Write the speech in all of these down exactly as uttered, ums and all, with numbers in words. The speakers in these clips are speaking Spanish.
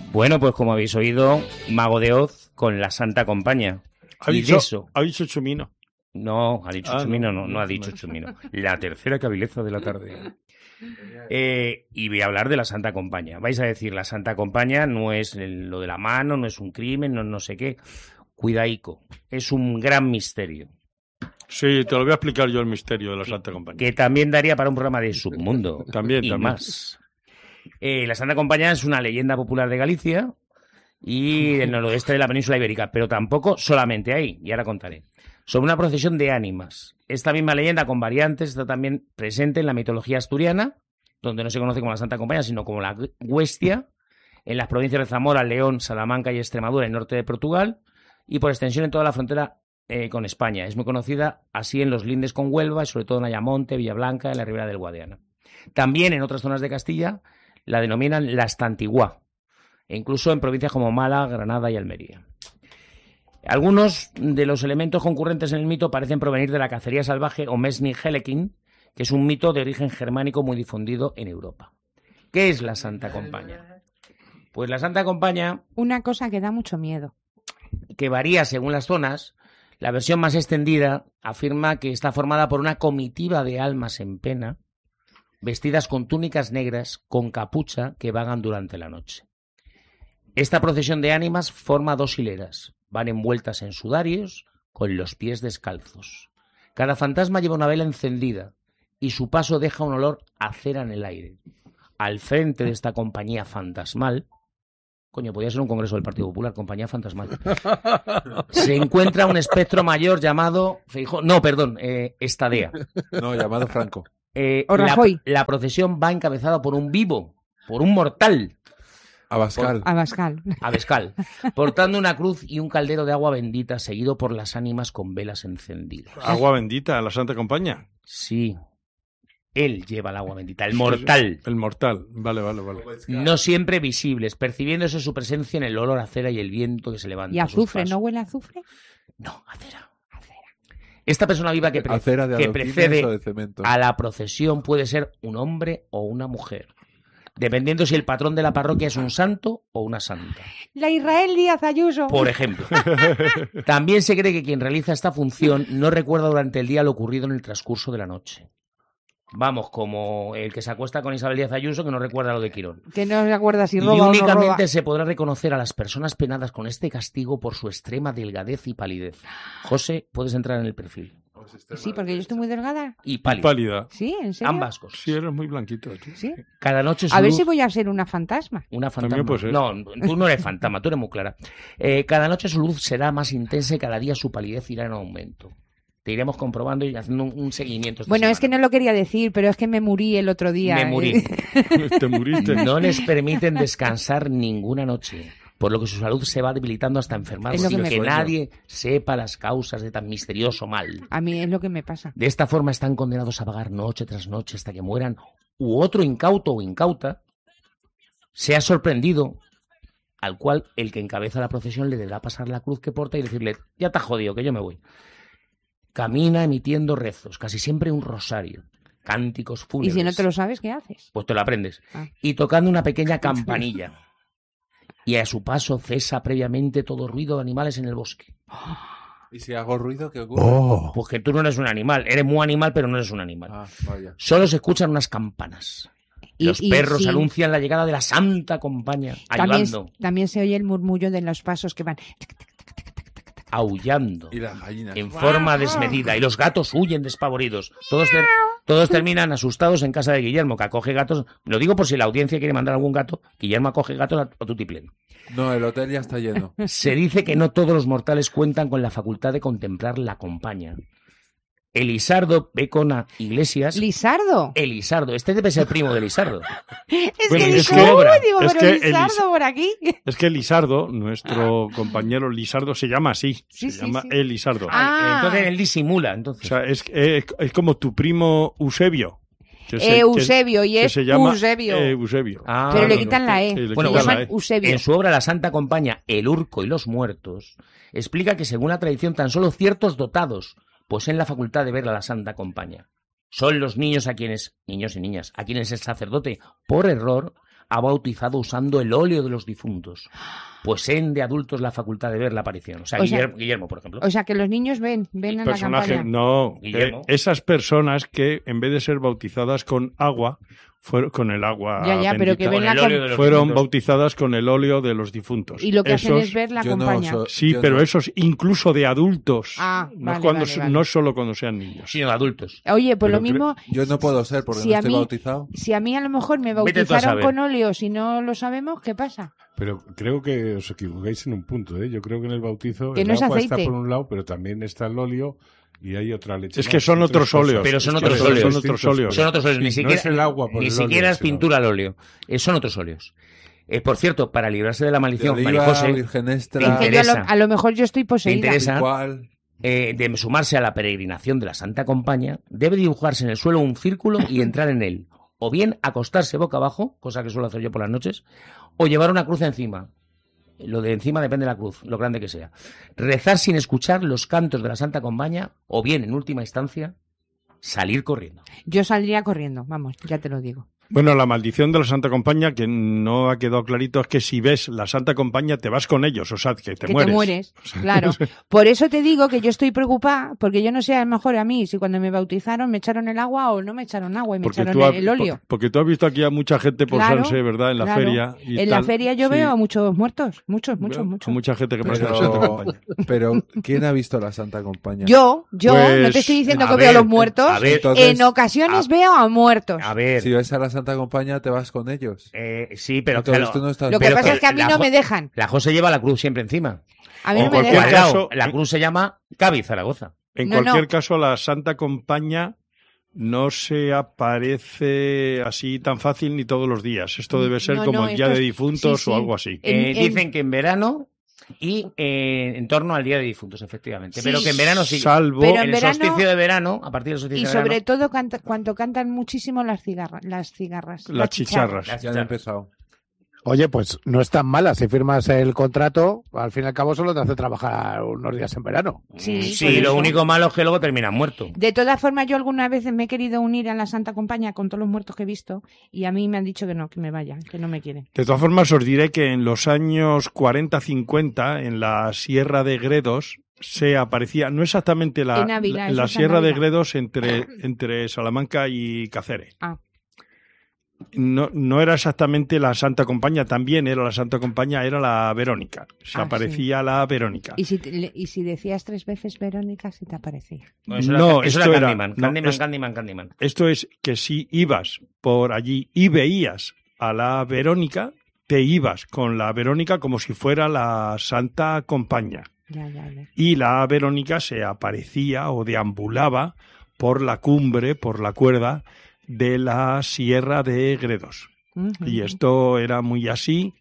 Bueno, pues como habéis oído, Mago de Oz con la Santa Compaña. ¿Ha y dicho, de eso... ¿Ha dicho Chumino? No, ha dicho Ah, Chumino, no, no, no, no, ha dicho no. Chumino. La tercera cabileza de la tarde. Eh, y voy a hablar de la Santa Compaña. Vais a decir, la Santa Compaña no es el- lo de la mano, no es un crimen, no, no sé qué. Cuidaico, es un gran misterio. Sí, te lo voy a explicar yo el misterio de la Santa Compañía. Que también daría para un programa de Submundo. También, y también. más. Eh, la Santa Compaña es una leyenda popular de Galicia y del noroeste de la península ibérica, pero tampoco solamente ahí, y ahora contaré. Sobre una procesión de ánimas. Esta misma leyenda, con variantes, está también presente en la mitología asturiana, donde no se conoce como la Santa Compaña, sino como la Huestia, en las provincias de Zamora, León, Salamanca y Extremadura, en el norte de Portugal, y por extensión en toda la frontera eh, con España. Es muy conocida así en los lindes con Huelva y sobre todo en Ayamonte, Villablanca, en la ribera del Guadiana. También en otras zonas de Castilla la denominan la Estantiguá, e incluso en provincias como Málaga, Granada y Almería. Algunos de los elementos concurrentes en el mito parecen provenir de la cacería salvaje o Mesni Helekin, que es un mito de origen germánico muy difundido en Europa. ¿Qué es la Santa Compaña? Pues la Santa Compaña, Una cosa que da mucho miedo. que varía según las zonas, la versión más extendida afirma que está formada por una comitiva de almas en pena, vestidas con túnicas negras, con capucha, que vagan durante la noche. Esta procesión de ánimas forma dos hileras. Van envueltas en sudarios, con los pies descalzos. Cada fantasma lleva una vela encendida y su paso deja un olor a cera en el aire. Al frente de esta compañía fantasmal, coño, podría ser un congreso del Partido Popular, compañía fantasmal, se encuentra un espectro mayor llamado Feijóo, no, perdón, eh, Estadea. No, llamado Franco. Eh, O la, Rajoy. la procesión va encabezada por un vivo, por un mortal, Abascal. Abascal. Abascal, portando una cruz y un caldero de agua bendita, seguido por las ánimas con velas encendidas. Agua bendita, la Santa Compañía. Sí, él lleva el agua bendita, el mortal. El mortal. Vale, vale, vale. No siempre visibles, percibiéndose su presencia en el olor a cera y el viento que se levanta. Y a sus azufre, pasos. ¿no huele a azufre? No, a cera. Esta persona viva que, pre- Acera de que adoquines precede o de cemento. a la procesión puede ser un hombre o una mujer, dependiendo si el patrón de la parroquia es un santo o una santa. La Israel Díaz Ayuso. Por ejemplo. También se cree que quien realiza esta función no recuerda durante el día lo ocurrido en el transcurso de la noche. Vamos, como el que se acuesta con Isabel Díaz Ayuso que no recuerda lo de Quirón. Que no se acuerda si Y roba o no únicamente roba. se podrá reconocer a las personas penadas con este castigo por su extrema delgadez y palidez. José, puedes entrar en el perfil. Sí, porque yo estoy muy delgada. Y pálida. Pálida. Sí, ¿en serio? Ambas cosas. Sí, eres muy blanquito. Tú. Sí. Cada noche su A ver luz- si voy a ser una fantasma. Una También fantasma. puede ser. No, tú no eres fantasma, tú eres muy clara. Eh, cada noche su luz será más intensa y cada día su palidez irá en aumento. Te iremos comprobando y haciendo un, un seguimiento. esta Bueno, es que semana. no lo quería decir, pero es que me morí el otro día. Me eh. morí. Te muriste. No les permiten descansar ninguna noche, por lo que su salud se va debilitando hasta enfermarse Es lo que sin me que pasa. nadie sepa las causas de tan misterioso mal. A mí es lo que me pasa. De esta forma están condenados a vagar noche tras noche hasta que mueran, u otro incauto o incauta sea sorprendido, al cual el que encabeza la procesión le deberá pasar la cruz que porta y decirle, ya te has jodido, que yo me voy. Camina emitiendo rezos, casi siempre un rosario, cánticos Y fúnebres. si no te lo sabes, ¿qué haces? Pues te lo aprendes. Ah. Y tocando una pequeña campanilla. Y a su paso cesa previamente todo ruido de animales en el bosque. ¿Y si hago ruido, qué ocurre? Oh. Pues que tú no eres un animal. Eres muy animal, pero no eres un animal. Ah, vaya. Solo se escuchan unas campanas. Y- Los y perros sí. anuncian la llegada de la Santa Compañía, También, ayudando, también se oye el murmullo de los pasos que van. aullando, Y las gallinas. en forma desmedida. Y los gatos huyen despavoridos. Todos, ter- todos terminan asustados en casa de Guillermo, que acoge gatos. Lo digo por si la audiencia quiere mandar algún gato. Guillermo acoge gatos a, a tutiplén. No, el hotel ya está lleno. Se dice que no todos los mortales cuentan con la facultad de contemplar la compañía. Elisardo Becona Iglesias. ¡Lisardo! Elisardo, este debe ser primo de Elisardo. Es Bueno, que es digo, que- "Uy", digo, es pero que Lisardo Elis- por aquí. Es que Lisardo, nuestro compañero Lisardo, se llama así. Sí, se sí, llama sí. Elisardo. Ah. Entonces él disimula. O Entonces. sea, es, es, es como tu primo Eusebio. que se- que- Eusebio, y que es se llama Eusebio. Eusebio. Ah, Pero le no, quitan no. la E. Sí, le Bueno, Lo quitan pues la llaman E. Eusebio. En su obra La Santa Compañía, El Urco y los Muertos, explica que según la tradición tan solo ciertos dotados poseen la facultad de ver a la Santa Compañía. Son los niños a quienes, niños y niñas, a quienes el sacerdote, por error, ha bautizado usando el óleo de los difuntos. Poseen de adultos la facultad de ver la aparición. O sea, O sea- Guillermo, Guillermo, por ejemplo. O sea, que los niños ven, ven a la Personaje, campaña. no, Guillermo. eh, esas personas que en vez de ser bautizadas con agua, fueron con el agua Ya, ya, pero bendita, que ven Con la el cam- óleo de los fueron difuntos. bautizadas con el óleo de los difuntos. Y lo que hacen Esos- es ver la yo no campaña. so- Sí, yo pero no- esos incluso de adultos. Ah, no, vale, es cuando, vale, vale. no solo cuando sean niños. Sino de adultos. Oye, pues Pero lo mismo, Yo no puedo ser porque Si no a estoy mí- bautizado. si a mí a lo mejor me Vete tú a bautizaron saber. con óleo, si no lo sabemos, ¿qué pasa? Pero creo que os equivocáis en un punto, ¿eh? Yo creo que en el bautizo Que el no es agua está aceite. por un lado, pero también está el óleo y hay otra leche. Es más, que son tres otros cosas. óleos. Pero son Es que otros son- óleos. Son otros óleos. Son otros óleos, Sí, ni no siquiera, es el agua por ni el siquiera óleo, es sino- pintura al óleo. Eh, son otros óleos. Eh, por cierto, para librarse de la De maldición, oliva, Marijose, virgen Te extra, Es que yo a, interesa. lo, a lo mejor yo estoy ¿Te poseída. interesa? ¿cuál? eh, de sumarse a la peregrinación de la Santa Compañía, debe dibujarse en el suelo un círculo y entrar en él. O bien acostarse boca abajo, cosa que suelo hacer yo por las noches, o llevar una cruz encima. Lo de encima depende de la cruz, lo grande que sea. Rezar sin escuchar los cantos de la Santa Compañía, o bien, en última instancia, salir corriendo. Yo saldría corriendo, vamos, ya te lo digo. Bueno, la maldición de la Santa Compañía, que no ha quedado clarito, es que si ves la Santa Compañía te vas con ellos, o sea, que te que mueres. te mueres, claro. Por eso te digo que yo estoy preocupada, porque yo no sé a lo mejor a mí si cuando me bautizaron me echaron el agua o no me echaron agua y me Porque echaron tú, has, el óleo. por- porque tú has visto aquí a mucha gente por Claro, Sanse, ¿verdad? En la claro. feria. y En la tal. feria yo Sí. veo a muchos muertos, muchos, muchos, Veo muchos. a mucha gente que parece la Santa Pero, Compañía. pero, ¿quién ha visto la Santa Compañía? Yo, yo, Pues, no te estoy diciendo a que ver, veo a los muertos, a ver, Entonces, en ocasiones a- veo a muertos. A ver, si ves a la Santa Compañía, te vas con ellos. eh, sí, pero Entonces claro, tú no estás Lo que pero pasa que es que a mí la no jo- me dejan. la José lleva la cruz siempre encima. A mí O no me cualquier O al dejan. lado, caso- la cruz se llama Cádiz, Zaragoza. En No, cualquier no. caso, la Santa Compañía no se aparece así tan fácil ni todos los días. Esto debe ser No, como no, el Día esto de es- Difuntos sí, sí. o algo así. En- Eh, en- Dicen que en verano y eh, en torno al Día de Difuntos, efectivamente. Sí. Pero que en verano sí. Salvo... Pero en en el verano- solsticio de verano, a partir del solsticio Y de sobre verano. todo canta- cuando cantan muchísimo las cigarras, las cigarras, Las chicharras. Las Ya han chicharras. empezado. Oye, pues no es tan mala. Si firmas el contrato, al fin y al cabo solo te hace trabajar unos días en verano. Sí, Sí, por lo eso. único malo es que luego terminan muerto. De todas formas, yo alguna vez me he querido unir a la Santa Compañía con todos los muertos que he visto y a mí me han dicho que no, que me vaya, que no me quieren. De todas formas, os diré que en los años cuarenta cincuenta, en la Sierra de Gredos, se aparecía, no exactamente la, En Ávila, la, eso la es en Sierra de Ávila. Gredos entre, entre Salamanca y Cáceres. Ah. No, no era exactamente la Santa Compañía, también era la Santa Compañía, era la Verónica. Se Ah, aparecía la Verónica. Y si, te- le- y si decías tres veces Verónica, si te aparecía. No, eso No, era, eso esto era era- Candyman, no, Candyman, es- Candyman, Candyman. Esto es que si ibas por allí y veías a la Verónica, te ibas con la Verónica como si fuera la Santa Compañía. Ya, ya, ya. Y la Verónica se aparecía o deambulaba por la cumbre, por la cuerda de la Sierra de Gredos. Ujú. Y esto era muy así.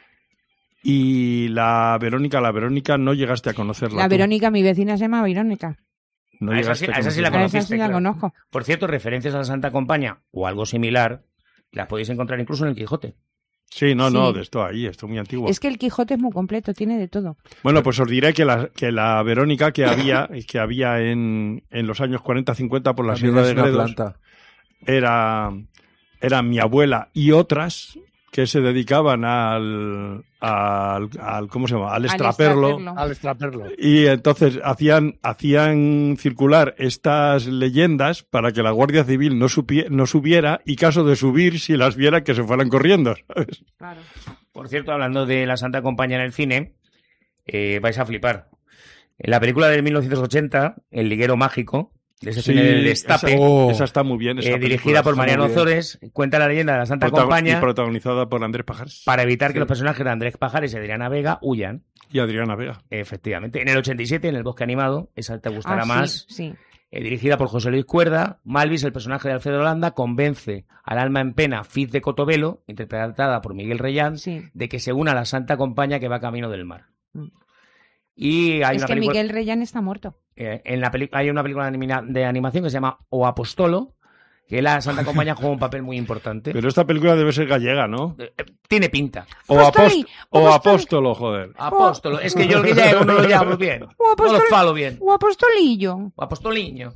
Y la Verónica, la Verónica no llegaste a conocerla. La tú. Verónica, mi vecina se llama Verónica. No A esa llegaste sí- a a esa sí la conocerla. A esa conociste, sí la claro. conozco. Por cierto, referencias a la Santa Compañía o algo similar las podéis encontrar incluso en el Quijote. Sí, no, no, Sí. de esto ahí, esto muy antiguo. Es que el Quijote es muy completo, tiene de todo. Bueno, pues os diré que la, que la Verónica que había, que había en, en los años cuarenta cincuenta por la También Sierra es de una Gredos planta. era, era mi abuela y otras que se dedicaban al, al, al ¿cómo se llama? Al Al extraperlo. extraperlo. Al extraperlo. Y entonces hacían, hacían circular estas leyendas para que la Guardia Civil no, supie- no subiera y caso de subir, si las viera, que se fueran corriendo, ¿sabes? Claro. Por cierto, hablando de la Santa Compañía en el cine, eh, vais a flipar. En la película de mil novecientos ochenta, El liguero mágico, de ese cine del Destape, esa, Oh. esa está muy bien. esa eh, película dirigida por está muy Mariano bien. Ozores, cuenta la leyenda de la Santa Protago- Compañía Y protagonizada por Andrés Pajares para evitar que Sí. los personajes de Andrés Pajares y Adriana Vega huyan. y Adriana Vega. Efectivamente. En el ochenta y siete, en El bosque animado, esa te gustará Ah, más, Sí, sí. eh, dirigida por José Luis Cuerda, Malvis, el personaje de Alfredo Holanda, convence al alma en pena Fiz de Cotobelo, interpretada por Miguel Reyán, Sí. de que se una a la Santa Compañía que va camino del mar. Mm. Y hay Es una que película, Miguel Reyán está muerto. eh, en la peli- hay una película de, anima- de animación que se llama O Apostolo, que la Santa Compañía juega un papel muy importante. Pero esta película debe ser gallega, ¿no? Eh, eh, Tiene pinta. O, Apostoli, apost- o apostoli. apóstolo, joder. Apóstolo. Es que yo el gallego no lo llamo bien. O No lo apostol- falo bien. O apostolillo. O apostoliño.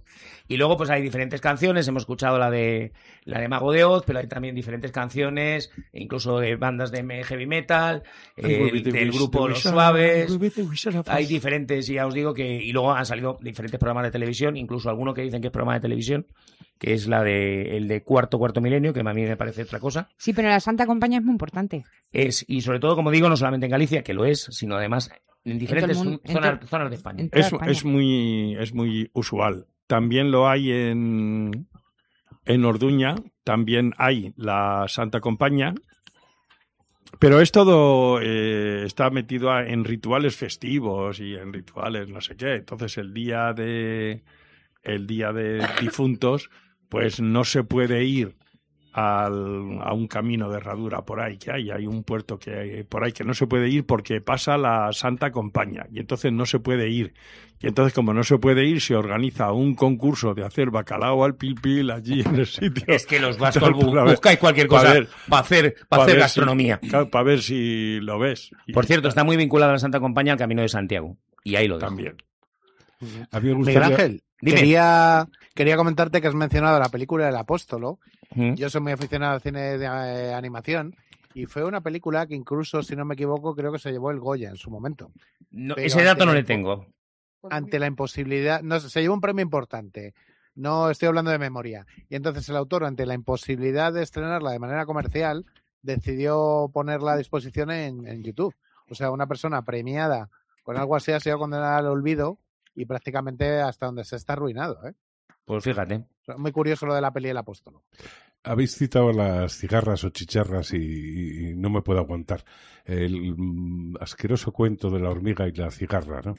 Y luego pues hay diferentes canciones, hemos escuchado la de la de Mago de Oz, pero hay también diferentes canciones, incluso de bandas de heavy metal, eh, del grupo Los Suaves. Hay diferentes, y ya os digo que y luego han salido diferentes programas de televisión, incluso alguno que dicen que es programa de televisión, que es la de el de Cuarto Cuarto Milenio, que a mí me parece otra cosa. Sí, pero la Santa Compañía es muy importante. Es, y sobre todo, como digo, no solamente en Galicia, que lo es, sino además en diferentes mundo, zonas, en to- zonas de España. en toda Es, España. es muy es muy usual. También lo hay en, en Orduña, también hay la Santa Compañía, pero es todo, eh, está metido a- en rituales festivos y en rituales no sé qué. Entonces el día de el día de difuntos, pues no se puede ir al, a un camino de herradura por ahí que hay, hay un puerto que hay por ahí que no se puede ir porque pasa la Santa Compañía y entonces no se puede ir. Y entonces como no se puede ir, se organiza un concurso de hacer bacalao al pil pil allí en el sitio. Es que los vascos bu- Para ver- buscáis cualquier para cosa ver- para hacer, para para hacer ver gastronomía. si- claro, para ver si lo ves. Y Por cierto, está muy vinculada la Santa Compañía al Camino de Santiago. Y ahí lo dejo. también. A mí me Miguel gustaría... Ángel, Dime. quería, quería comentarte que has mencionado la película El Apóstolo. ¿Mm? Yo soy muy aficionado al cine de eh, animación y fue una película que incluso, si no me equivoco, creo que se llevó el Goya en su momento. No, Pero ese dato no ante le la- tengo. Ante la imposibilidad, no sé, se llevó un premio importante. No estoy hablando de memoria. Y entonces el autor, ante la imposibilidad de estrenarla de manera comercial, decidió ponerla a disposición en, en YouTube. O sea, una persona premiada con algo así ha sido condenada al olvido y prácticamente hasta donde se está arruinado, ¿eh? Pues fíjate. O sea, muy curioso lo de la peli El Apóstolo. Habéis citado las cigarras o chicharras y, y no me puedo aguantar. El mm, asqueroso cuento de la hormiga y la cigarra, ¿no?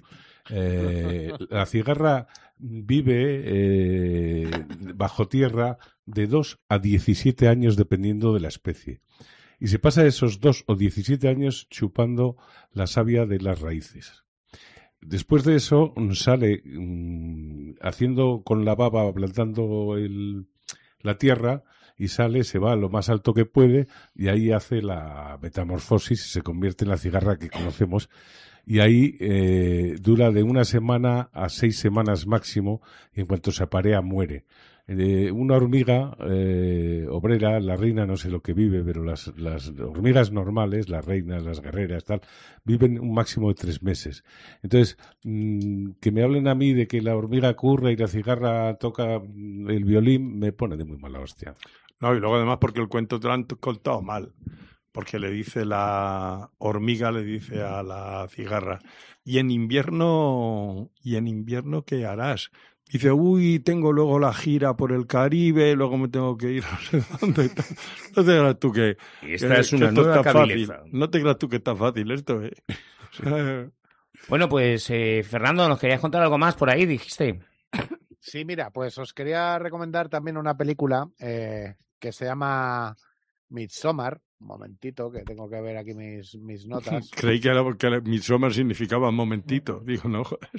Eh, la cigarra vive eh, bajo tierra de dos a diecisiete años dependiendo de la especie. Y se pasa esos dos o diecisiete años chupando la savia de las raíces. Después de eso sale mm, haciendo con la baba, plantando el, la tierra y sale, se va a lo más alto que puede y ahí hace la metamorfosis y se convierte en la cigarra que conocemos y ahí eh, dura de una semana a seis semanas máximo y en cuanto se aparea muere. Eh, una hormiga eh, obrera, la reina no sé lo que vive, pero las, las hormigas normales, las reinas, las guerreras, tal, viven un máximo de tres meses. Entonces, mmm, que me hablen a mí de que la hormiga curra y la cigarra toca mm, el violín, me pone de muy mala hostia. No, y luego además porque el cuento te lo han contado mal. Porque le dice la hormiga, le dice a la cigarra, y en invierno, ¿y en invierno qué harás? Dice, uy, tengo luego la gira por el Caribe, luego me tengo que ir a no sé dónde. No te creas tú que, Esta que- es que una esto nueva está fácil. cabileza. No te creas tú que está fácil esto, ¿eh? O sea, Bueno, pues eh, Fernando, ¿nos querías contar algo más por ahí? Dijiste. Sí, mira, pues os quería recomendar también una película eh, que se llama Midsommar. Un momentito, que tengo que ver aquí mis, mis notas. creí que, era porque Midsommar significaba momentito. Digo, no, joder.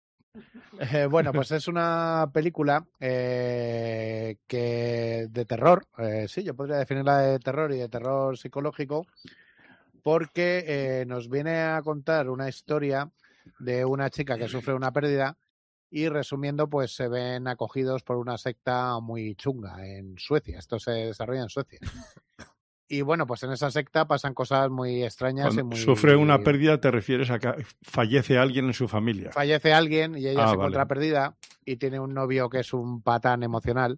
Eh, bueno, pues es una película eh, que de terror, eh, sí, yo podría definirla de terror y de terror psicológico, porque eh, nos viene a contar una historia de una chica que sufre una pérdida y resumiendo, pues se ven acogidos por una secta muy chunga en Suecia. Esto se desarrolla en Suecia. Y bueno, pues en esa secta pasan cosas muy extrañas y Cuando muy... sufre una pérdida, te refieres a que fallece alguien en su familia. Fallece alguien y ella Ah, se vale. encuentra perdida y tiene un novio que es un patán emocional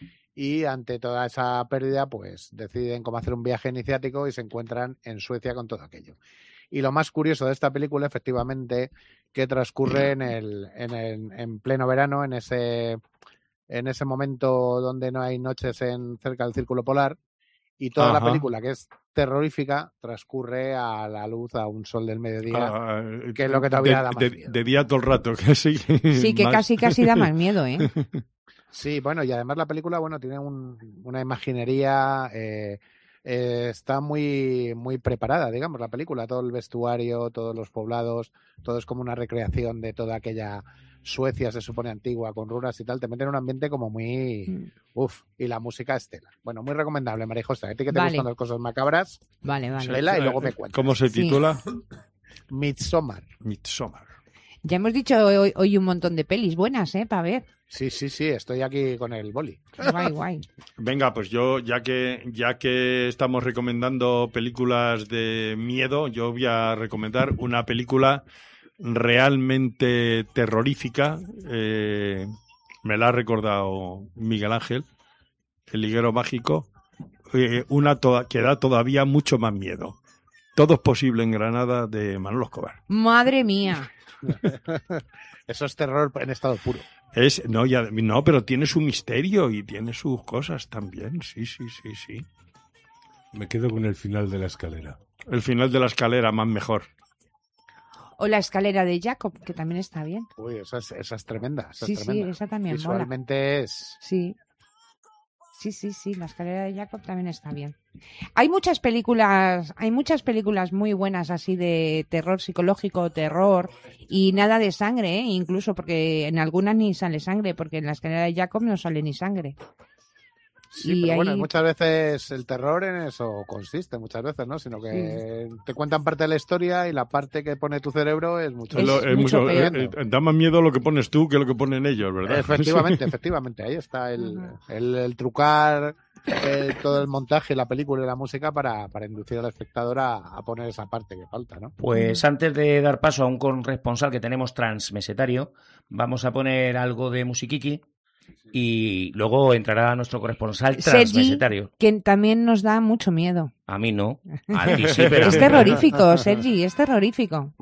y ante toda esa pérdida pues deciden cómo hacer un viaje iniciático y se encuentran en Suecia con todo aquello. Y lo más curioso de esta película, efectivamente, que transcurre en el, en el, en pleno verano, en ese, en ese momento donde no hay noches en, cerca del Círculo Polar, y toda Ajá. la película, que es terrorífica, transcurre a la luz, a un sol del mediodía. Ah, que es lo que todavía de, da más de- miedo. de día todo el rato, que sí. Sí, que más- casi, casi da más miedo, ¿eh? Sí, bueno, y además la película, bueno, tiene un- una imaginería, eh, eh, está muy, muy preparada, digamos, la película, todo el vestuario, todos los poblados, todo es como una recreación de toda aquella Suecia, se supone antigua, con runas y tal, te meten en un ambiente como muy, Mm. uff, y la música estela. Bueno, muy recomendable, María José, a ti que te Vale. gustan las cosas macabras, Vale, vale. vela y luego me cuentas. ¿Cómo se Sí. titula? Midsommar. Midsommar. Ya hemos dicho hoy, hoy un montón de pelis buenas, ¿eh? Para ver. Sí, sí, sí, estoy aquí con el boli. Guay, guay. Venga, pues yo, ya que, ya que estamos recomendando películas de miedo, yo voy a recomendar una película realmente terrorífica. Eh, me la ha recordado Miguel Ángel, El liguero mágico. Eh, una toda, que da todavía mucho más miedo. Todo es posible en Granada, de Manolo Escobar. Madre mía. Eso es terror en estado puro. Es, no, ya, no, pero tiene su misterio y tiene sus cosas también. Sí, sí, sí, sí. Me quedo con el final de la escalera. El final de la escalera, más mejor. O la escalera de Jacob, que también está bien. Uy, esa es, esa es tremenda. Esa Sí, es sí, tremenda. esa también mola. Visualmente es... Sí. Sí, sí, sí, la escalera de Jacob también está bien. Hay muchas películas, hay muchas películas muy buenas así de terror psicológico, terror y nada de sangre, ¿eh? Incluso porque en algunas ni sale sangre, porque en la escalera de Jacob no sale ni sangre. Sí, Y pero ahí- bueno, muchas veces el terror en eso consiste, muchas veces, ¿no? Sino que te cuentan parte de la historia y la parte que pone tu cerebro es mucho Es Lo- es mucho mucho- peor. eh, eh, da más miedo lo que pones tú que lo que ponen ellos, ¿verdad? Efectivamente, efectivamente, ahí está el, Ujú. el, el trucar eh, todo el montaje, la película y la música para, para inducir al espectador a, a poner esa parte que falta, ¿no? Pues antes de dar paso a un corresponsal que tenemos transmesetario, vamos a poner algo de musiquiqui y luego entrará nuestro corresponsal Sergi, transmesetario. que también nos da mucho miedo. A mí no, a ti sí, pero a Es mí no. terrorífico, Sergi, es terrorífico.